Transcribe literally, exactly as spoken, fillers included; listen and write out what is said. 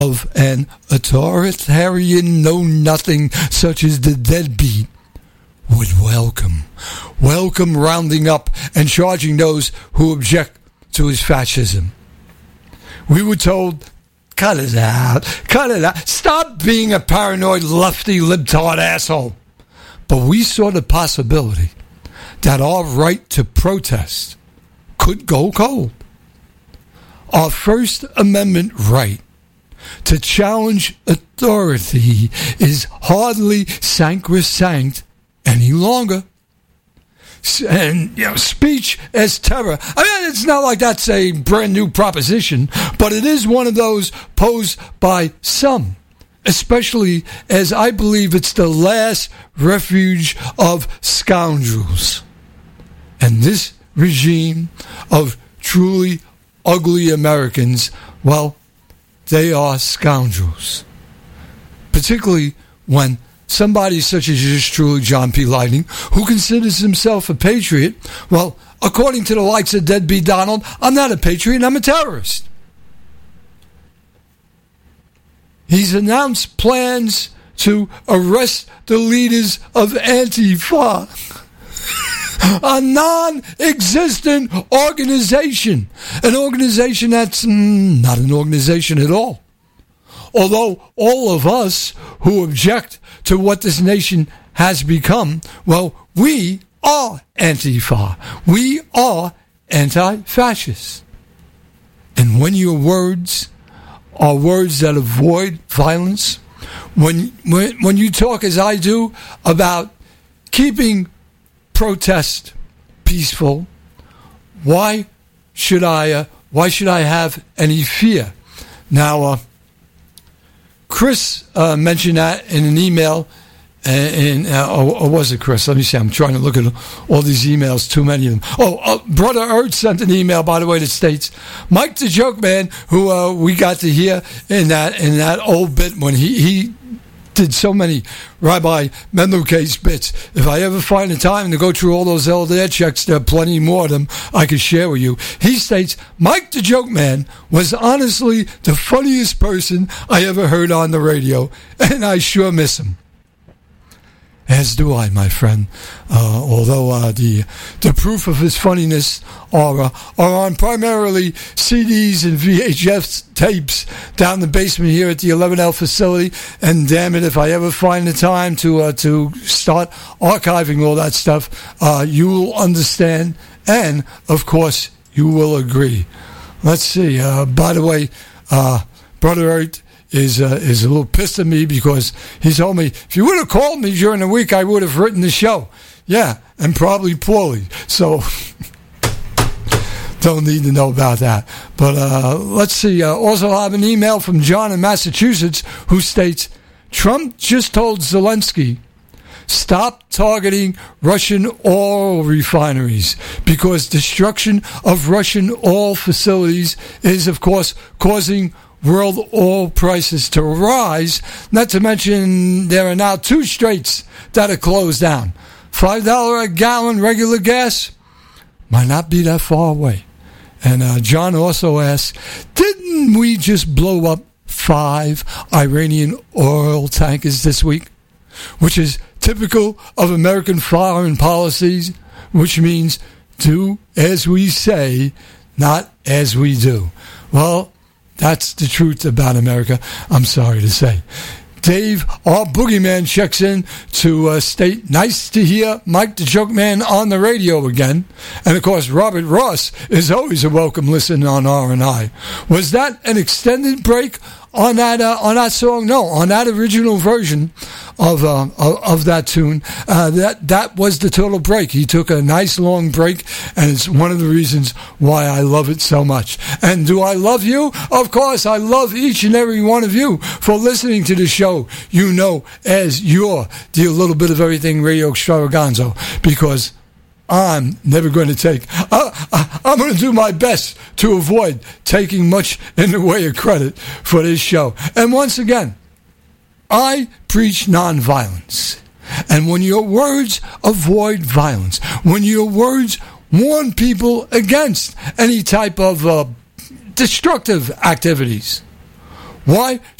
of an authoritarian know-nothing such as the deadbeat would welcome. Welcome rounding up and charging those who object to his fascism. We were told, cut it out, cut it out, stop being a paranoid, lefty, libtard asshole. But we saw the possibility that our right to protest could go cold. Our First Amendment right to challenge authority is hardly sacrosanct any longer. And, you know, speech as terror. I mean, it's not like that's a brand new proposition, but it is one of those posed by some, especially as I believe it's the last refuge of scoundrels. And this regime of truly ugly Americans, well, they are scoundrels. Particularly when somebody such as yours truly, John P. Lighting, who considers himself a patriot, well, according to the likes of Deadbeat Donald, I'm not a patriot, I'm a terrorist. He's announced plans to arrest the leaders of Antifa, a non-existent organization, an organization that's mm, not an organization at all. Although all of us who object to what this nation has become, well, we are Antifa. We are anti-fascists. And when your words are words that avoid violence, when when, when you talk as I do about keeping protest peaceful, why should I uh, why should I have any fear? Now, uh, Chris uh, mentioned that in an email, and, uh, or, or was it Chris? Let me see. I'm trying to look at all these emails, too many of them. Oh, uh, Brother Erd sent an email, by the way, that states, Mike the Joke Man, who uh, we got to hear in that in that old bit when he, he did so many Rabbi Mendel case bits. If I ever find the time to go through all those old air checks, there are plenty more of them I could share with you. He states, Mike the Joke Man was honestly the funniest person I ever heard on the radio, and I sure miss him. As do I, my friend. Uh, although uh, the the proof of his funniness are uh, are on primarily C Ds and V H S tapes down the basement here at the eleven L facility. And damn it, if I ever find the time to uh, to start archiving all that stuff, uh, you will understand, and of course you will agree. Let's see. Uh, by the way, uh, Brother Ert is uh, is a little pissed at me because he told me, if you would have called me during the week, I would have written the show. Yeah, and probably poorly. So, don't need to know about that. But uh, let's see. Uh, also have an email from John in Massachusetts who states, Trump just told Zelensky, stop targeting Russian oil refineries because destruction of Russian oil facilities is, of course, causing world oil prices to rise, not to mention there are now two straits that are closed down. five dollars a gallon regular gas might not be that far away. And uh, John also asks, didn't we just blow up five Iranian oil tankers this week? Which is typical of American foreign policies, which means do as we say, not as we do. Well, that's the truth about America, I'm sorry to say. Dave, our boogeyman, checks in to uh, state, nice to hear Mike the Joke Man on the radio again. And, of course, Robert Ross is always a welcome listen on R and I. Was that an extended break on that uh, on that song? No, on that original version of uh, of, of that tune. Uh, that that was the total break. He took a nice long break, and it's one of the reasons why I love it so much. And do I love you? Of course, I love each and every one of you for listening to the show. You know, as your dear little bit of everything radio extravaganza, because I'm never going to take, uh, I'm going to do my best to avoid taking much in the way of credit for this show. And once again, I preach nonviolence. And when your words avoid violence, when your words warn people against any type of uh, destructive activities, Why